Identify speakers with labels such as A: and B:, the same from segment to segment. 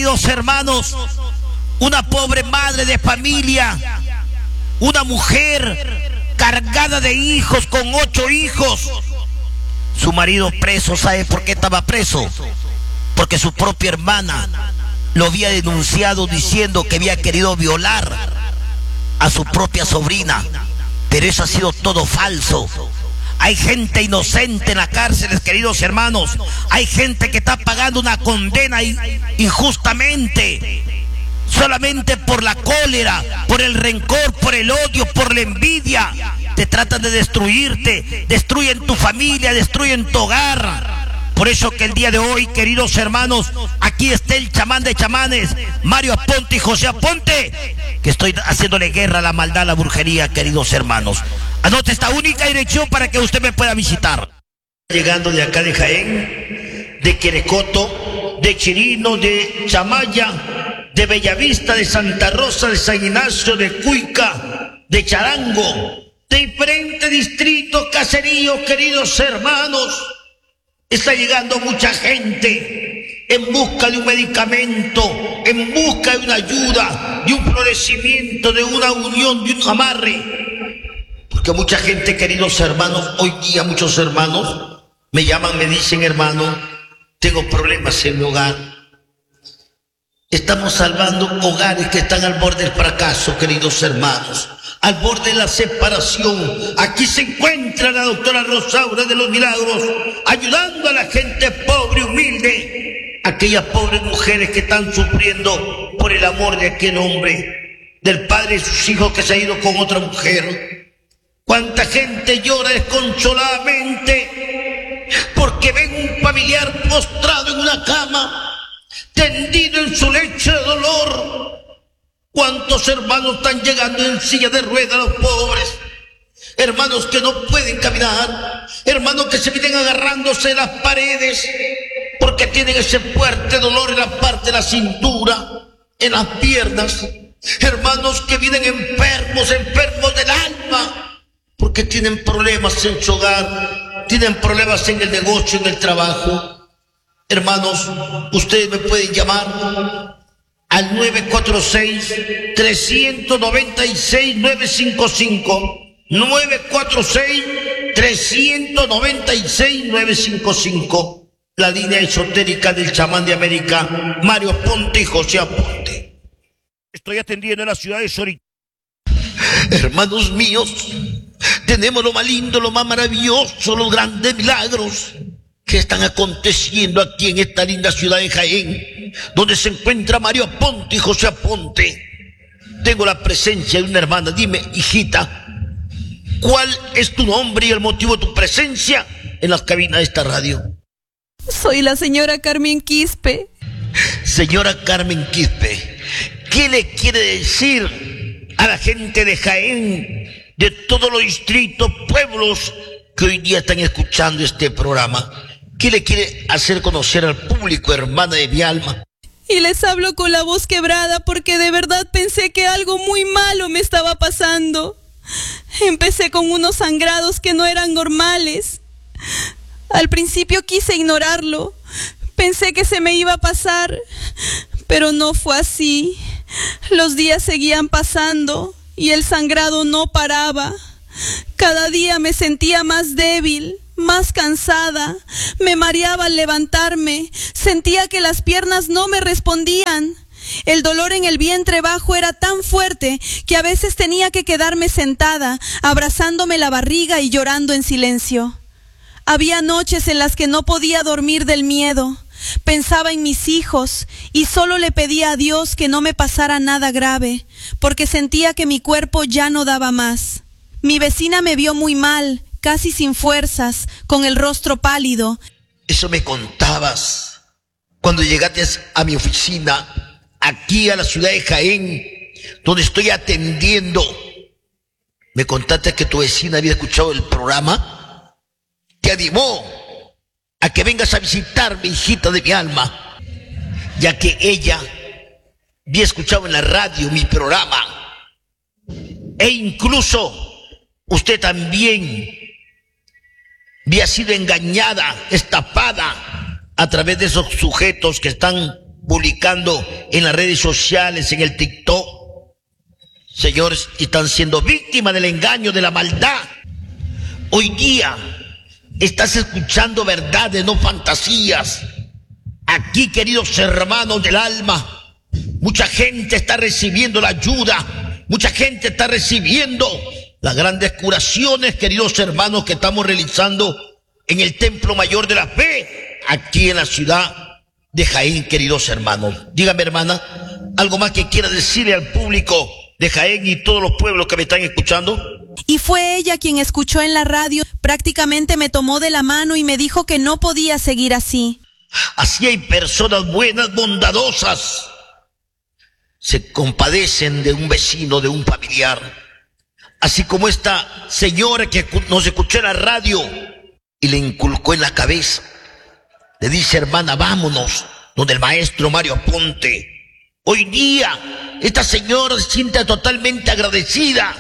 A: queridos hermanos, una pobre madre de familia, una mujer cargada de hijos, con 8 hijos. Su marido preso. ¿Sabe por qué estaba preso? Porque su propia hermana lo había denunciado diciendo que había querido violar a su propia sobrina. Pero eso ha sido todo falso. Hay gente inocente en las cárceles, queridos hermanos. Hay gente que está pagando una condena injustamente, solamente por la cólera, por el rencor, por el odio, por la envidia. Te tratan de destruirte, destruyen tu familia, destruyen tu hogar. Por eso que el día de hoy, queridos hermanos, aquí está el chamán de chamanes, Mario Aponte y José Aponte, que estoy haciéndole guerra a la maldad, a la brujería, queridos hermanos. Anote esta única dirección para que usted me pueda visitar. Llegando de acá de Jaén, de Querecoto, de Chirino, de Chamaya, de Bellavista, de Santa Rosa, de San Ignacio, de Cuica, de Charango, de diferentes distritos, caseríos, queridos hermanos. Está llegando mucha gente en busca de un medicamento, en busca de una ayuda, de un florecimiento, de una unión, de un amarre. Porque mucha gente, queridos hermanos, hoy día muchos hermanos me llaman, me dicen: hermano, tengo problemas en mi hogar. Estamos salvando hogares que están al borde del fracaso, queridos hermanos, al borde de la separación. Aquí se encuentra la doctora Rosaura de los Milagros, ayudando a la gente pobre, humilde, aquellas pobres mujeres que están sufriendo por el amor de aquel hombre, del padre de sus hijos que se ha ido con otra mujer. Cuánta gente llora desconsoladamente porque ven un familiar postrado en una cama, tendido en su lecho de dolor. ¿Cuántos hermanos están llegando en silla de ruedas, los pobres? Hermanos que no pueden caminar, hermanos que se vienen agarrándose de las paredes porque tienen ese fuerte dolor en la parte de la cintura, en las piernas. Hermanos que vienen enfermos del alma porque tienen problemas en su hogar, tienen problemas en el negocio, en el trabajo. Hermanos, ustedes me pueden llamar al 946-396-955, 946-396-955, la línea esotérica del chamán de América, Mario Aponte y José Aponte. Estoy atendiendo en la ciudad de Sorita. Hermanos míos, tenemos lo más lindo, lo más maravilloso, los grandes milagros que están aconteciendo aquí en esta linda ciudad de Jaén, donde se encuentra Mario Aponte y José Aponte. Tengo la presencia de una hermana. Dime, hijita, ¿cuál es tu nombre y el motivo de tu presencia en las cabinas de esta radio?
B: Soy la señora Carmen Quispe.
A: Señora Carmen Quispe, ¿qué le quiere decir a la gente de Jaén, de todos los distritos, pueblos que hoy día están escuchando este programa? ¿Qué le quiere hacer conocer al público, hermana de mi alma?
B: Y les hablo con la voz quebrada porque de verdad pensé que algo muy malo me estaba pasando. Empecé con unos sangrados que no eran normales. Al principio quise ignorarlo. Pensé que se me iba a pasar, pero no fue así. Los días seguían pasando y el sangrado no paraba. Cada día me sentía más débil, más cansada, me mareaba al levantarme, sentía que las piernas no me respondían. El dolor en el vientre bajo era tan fuerte que a veces tenía que quedarme sentada, abrazándome la barriga y llorando en silencio. Había noches en las que no podía dormir del miedo. Pensaba en mis hijos y solo le pedía a Dios que no me pasara nada grave, porque sentía que mi cuerpo ya no daba más. Mi vecina me vio muy mal, casi sin fuerzas, con el rostro pálido.
A: Eso me contabas cuando llegaste a mi oficina, aquí a la ciudad de Jaén, donde estoy atendiendo. Me contaste que tu vecina había escuchado el programa, te animó a que vengas a visitarme, hijita de mi alma, ya que ella había escuchado en la radio mi programa, e incluso usted también había sido engañada, estafada a través de esos sujetos que están publicando en las redes sociales, en el TikTok. Señores, están siendo víctimas del engaño, de la maldad. Hoy día estás escuchando verdades, no fantasías. Aquí, queridos hermanos del alma, mucha gente está recibiendo la ayuda, mucha gente está recibiendo las grandes curaciones, queridos hermanos, que estamos realizando en el Templo Mayor de la Fe, aquí en la ciudad de Jaén, queridos hermanos. Dígame, hermana, algo más que quiera decirle al público de Jaén y todos los pueblos que me están escuchando.
B: Y fue ella quien escuchó en la radio, prácticamente me tomó de la mano y me dijo que no podía seguir así.
A: Así hay personas buenas, bondadosas, se compadecen de un vecino, de un familiar. Así como esta señora que nos escuchó en la radio y le inculcó en la cabeza. Le dice, hermana, vámonos donde el maestro Mario Aponte. Hoy día esta señora se siente totalmente agradecida.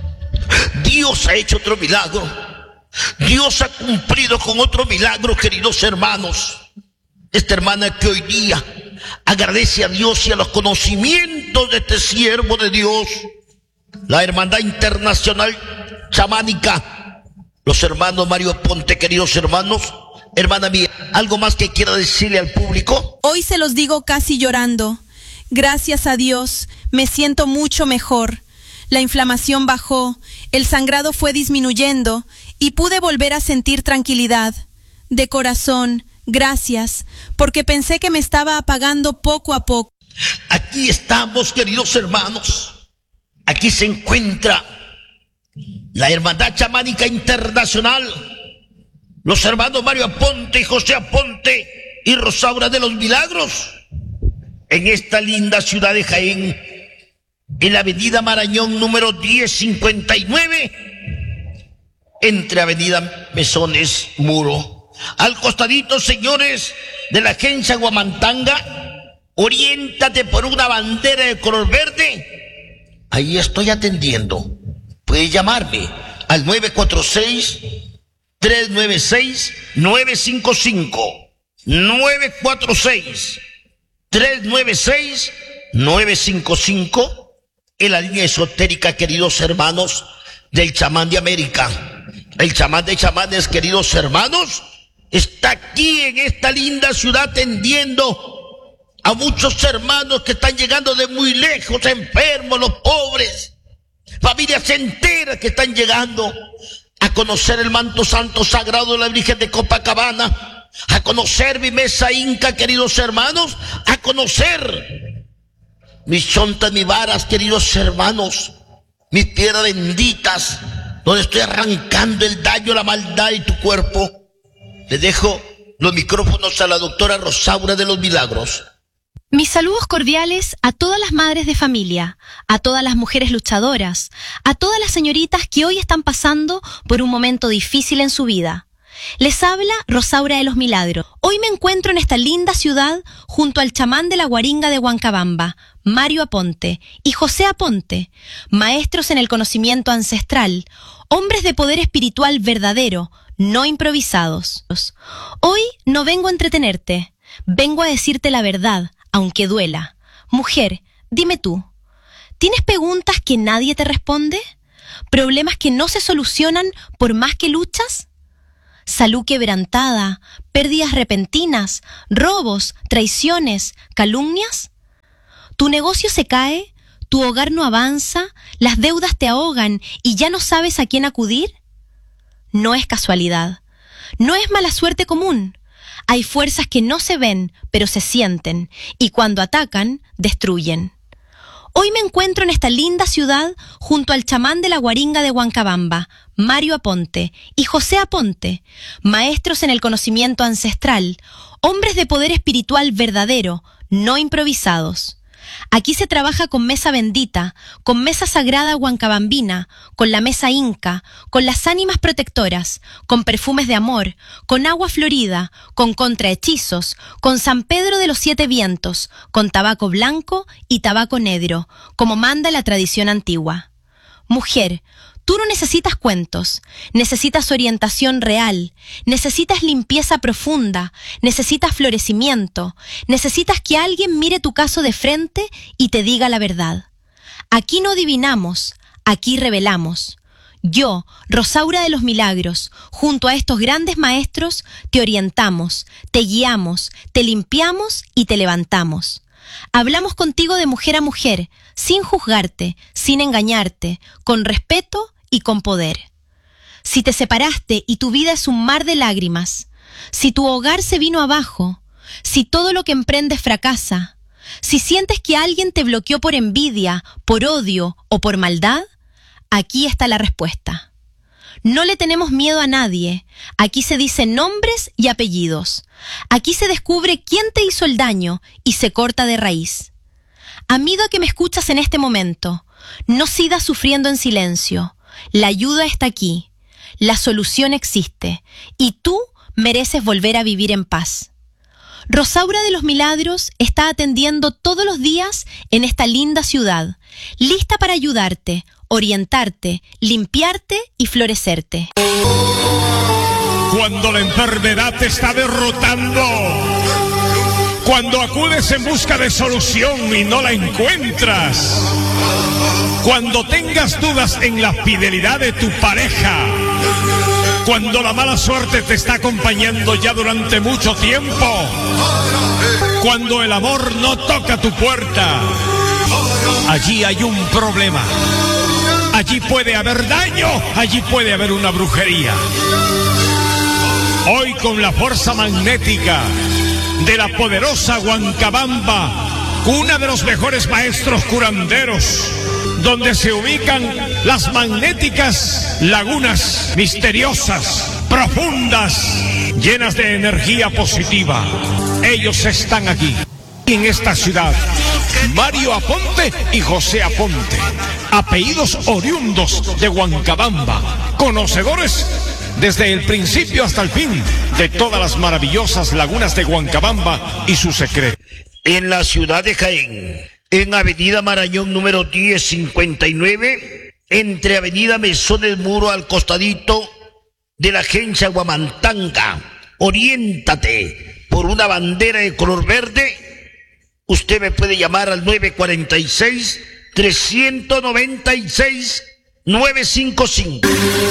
A: Dios ha hecho otro milagro. Dios ha cumplido con otro milagro, queridos hermanos. Esta hermana que hoy día agradece a Dios y a los conocimientos de este siervo de Dios, la Hermandad Internacional Chamánica, los hermanos Mario Aponte, queridos hermanos. Hermana mía, ¿algo más que quiera decirle al público?
B: Hoy se los digo casi llorando. Gracias a Dios, me siento mucho mejor. La inflamación bajó, el sangrado fue disminuyendo y pude volver a sentir tranquilidad. De corazón, gracias, porque pensé que me estaba apagando poco a poco.
A: Aquí estamos, queridos hermanos. Aquí se encuentra la Hermandad Chamánica Internacional, los hermanos Mario Aponte y José Aponte y Rosaura de los Milagros, en esta linda ciudad de Jaén, en la avenida Marañón número 1059, entre avenida Mesones, Muro. Al costadito, señores, de la agencia Guamantanga, oriéntate por una bandera de color verde. Ahí estoy atendiendo. Puedes llamarme al 946-396-955. 946-396-955. En la línea esotérica, queridos hermanos, del chamán de América. El chamán de chamanes, queridos hermanos, está aquí en esta linda ciudad atendiendo a muchos hermanos que están llegando de muy lejos, enfermos, los pobres, familias enteras que están llegando a conocer el manto santo sagrado de la Virgen de Copacabana, a conocer mi mesa inca, queridos hermanos, a conocer mis chontas, mis varas, queridos hermanos, mis piedras benditas, donde estoy arrancando el daño, la maldad de tu cuerpo. Le dejo los micrófonos a la doctora Rosaura de los Milagros.
C: Mis saludos cordiales a todas las madres de familia, a todas las mujeres luchadoras, a todas las señoritas que hoy están pasando por un momento difícil en su vida. Les habla Rosaura de los Milagros. Hoy me encuentro en esta linda ciudad junto al chamán de la Guaringa de Huancabamba, Mario Aponte, y José Aponte, maestros en el conocimiento ancestral, hombres de poder espiritual verdadero, no improvisados. Hoy no vengo a entretenerte, vengo a decirte la verdad, aunque duela. Mujer, dime tú, ¿tienes preguntas que nadie te responde? ¿Problemas que no se solucionan por más que luchas? ¿Salud quebrantada, pérdidas repentinas, robos, traiciones, calumnias? ¿Tu negocio se cae? ¿Tu hogar no avanza? ¿Las deudas te ahogan y ya no sabes a quién acudir? No es casualidad, no es mala suerte común. Hay fuerzas que no se ven, pero se sienten, y cuando atacan, destruyen. Hoy me encuentro en esta linda ciudad junto al chamán de la Guaringa de Huancabamba, Mario Aponte, y José Aponte, maestros en el conocimiento ancestral, hombres de poder espiritual verdadero, no improvisados. Aquí se trabaja con mesa bendita, con mesa sagrada huancabambina, con la mesa inca, con las ánimas protectoras, con perfumes de amor, con agua florida, con contrahechizos, con San Pedro de los 7 vientos, con tabaco blanco y tabaco negro, como manda la tradición antigua. Mujer, Tú no necesitas cuentos, necesitas orientación real, necesitas limpieza profunda, necesitas florecimiento, necesitas que alguien mire tu caso de frente y te diga la verdad. Aquí no adivinamos, aquí revelamos. Yo, Rosaura de los Milagros, junto a estos grandes maestros, te orientamos, te guiamos, te limpiamos y te levantamos. Hablamos contigo de mujer a mujer, sin juzgarte, sin engañarte, con respeto y con poder. Si te separaste y tu vida es un mar de lágrimas, si tu hogar se vino abajo, si todo lo que emprendes fracasa, si sientes que alguien te bloqueó por envidia, por odio o por maldad, aquí está la respuesta. No le tenemos miedo a nadie. Aquí se dicen nombres y apellidos. Aquí se descubre quién te hizo el daño y se corta de raíz. Amigo que me escuchas en este momento, no sigas sufriendo en silencio. La ayuda está aquí. La solución existe. Y tú mereces volver a vivir en paz. Rosaura de los Milagros está atendiendo todos los días en esta linda ciudad, lista para ayudarte, orientarte, limpiarte y florecerte.
D: Cuando la enfermedad te está derrotando, cuando acudes en busca de solución y no la encuentras, cuando tengas dudas en la fidelidad de tu pareja, cuando la mala suerte te está acompañando ya durante mucho tiempo, cuando el amor no toca tu puerta, allí hay un problema. Allí puede haber daño, allí puede haber una brujería. Hoy con la fuerza magnética de la poderosa Huancabamba, cuna de los mejores maestros curanderos, donde se ubican las magnéticas lagunas misteriosas, profundas, llenas de energía positiva. Ellos están aquí, en esta ciudad. Mario Aponte y José Aponte, apellidos oriundos de Huancabamba, conocedores desde el principio hasta el fin de todas las maravillosas lagunas de Huancabamba y sus secretos.
A: En la ciudad de Jaén, en Avenida Marañón número 1059, entre Avenida Mesón del Muro al costadito de la agencia Guamantanga. Oriéntate por una bandera de color verde. Usted me puede llamar al 946-396-955.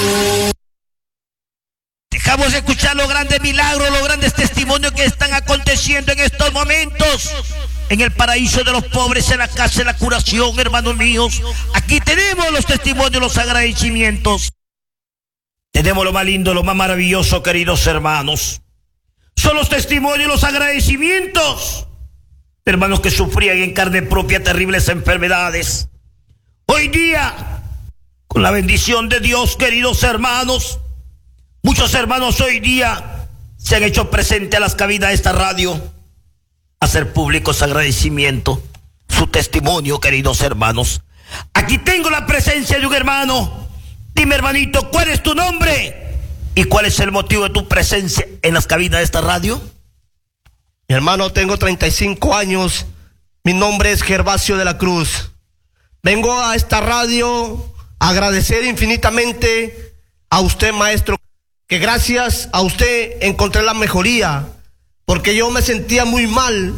A: Dejamos de escuchar los grandes milagros, los grandes testimonios que están aconteciendo en estos momentos. En el paraíso de los pobres, en la casa de la curación, hermanos míos. Aquí tenemos los testimonios, los agradecimientos. Tenemos lo más lindo, lo más maravilloso, queridos hermanos. Son los testimonios, los agradecimientos. Hermanos que sufrían en carne propia terribles enfermedades. Hoy día, con la bendición de Dios, queridos hermanos, muchos hermanos hoy día se han hecho presente a las cabinas de esta radio, a hacer públicos agradecimientos, su testimonio, queridos hermanos. Aquí tengo la presencia de un hermano. Dime, hermanito, ¿cuál es tu nombre? ¿Y cuál es el motivo de tu presencia en las cabinas de esta radio?
E: Mi hermano, tengo 35 años. Mi nombre es Gervasio de la Cruz. Vengo a esta radio a agradecer infinitamente a usted, maestro, que gracias a usted encontré la mejoría, porque yo me sentía muy mal.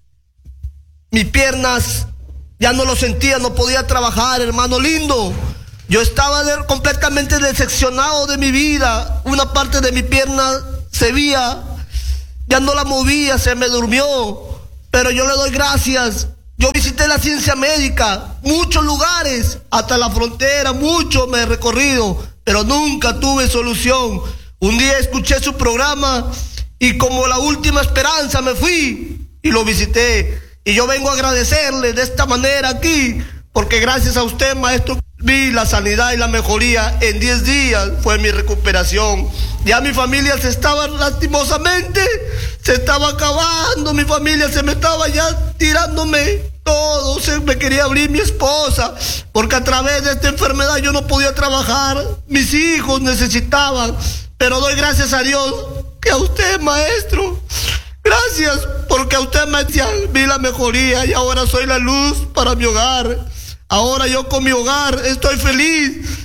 E: Mis piernas ya no lo sentía, no podía trabajar, hermano lindo. Yo estaba completamente decepcionado de mi vida. Una parte de mi pierna se veía, ya no la movía, se me durmió. Pero yo le doy gracias. Yo visité la ciencia médica, muchos lugares, hasta la frontera, mucho me he recorrido, pero nunca tuve solución. Un día escuché su programa y como la última esperanza me fui y lo visité. Y yo vengo a agradecerle de esta manera aquí, porque gracias a usted, maestro, vi la sanidad y la mejoría. En 10 días fue mi recuperación. Ya mi familia se estaba, lastimosamente, se estaba acabando. Mi familia se me estaba ya tirándome todo. Se me quería abrir mi esposa, porque a través de esta enfermedad yo no podía trabajar. Mis hijos necesitaban. Pero doy gracias a Dios que a usted, maestro, gracias, porque a usted me vi la mejoría y ahora soy la luz para mi hogar. Ahora yo con mi hogar estoy feliz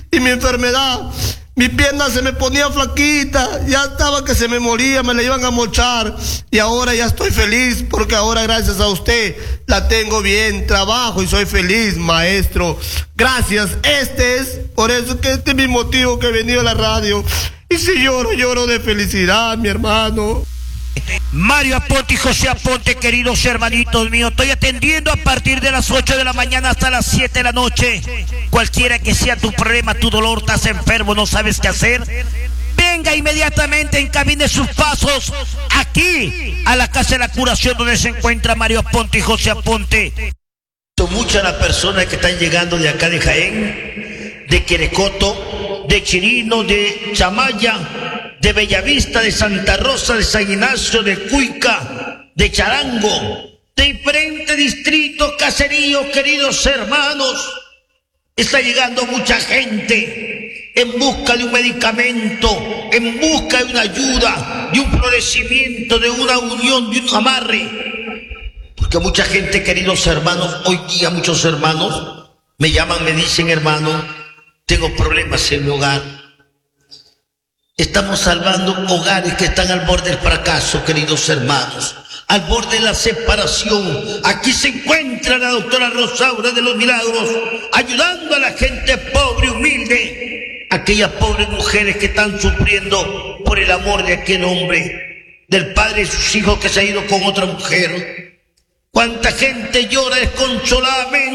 E: y mi enfermedad. Mi pierna se me ponía flaquita, ya estaba que se me moría, me la iban a mochar. Y ahora ya estoy feliz, porque ahora gracias a usted la tengo bien, trabajo y soy feliz, maestro. Gracias, por eso que este es mi motivo que he venido a la radio. Y si lloro, lloro de felicidad, mi hermano.
A: Mario Aponte y José Aponte, queridos hermanitos míos, estoy atendiendo a partir de las 8 de la mañana hasta las 7 de la noche. Cualquiera que sea tu problema, tu dolor, estás enfermo, no sabes qué hacer, venga inmediatamente, encamine sus pasos aquí a la Casa de la Curación, donde se encuentra Mario Aponte y José Aponte. Son muchas las personas que están llegando de acá de Jaén, de Querecoto, de Chirino, de Chamaya, de Bellavista, de Santa Rosa, de San Ignacio, de Cuica, de Charango, de diferentes distritos, caseríos, queridos hermanos. Está llegando mucha gente en busca de un medicamento, en busca de una ayuda, de un florecimiento, de una unión, de un amarre. Porque mucha gente, queridos hermanos, hoy día muchos hermanos me llaman, me dicen: hermano, tengo problemas en mi hogar. Estamos salvando hogares que están al borde del fracaso, queridos hermanos, al borde de la separación. Aquí se encuentra la doctora Rosaura de los Milagros, ayudando a la gente pobre, humilde, aquellas pobres mujeres que están sufriendo por el amor de aquel hombre, del padre de sus hijos que se ha ido con otra mujer. Cuánta gente llora desconsoladamente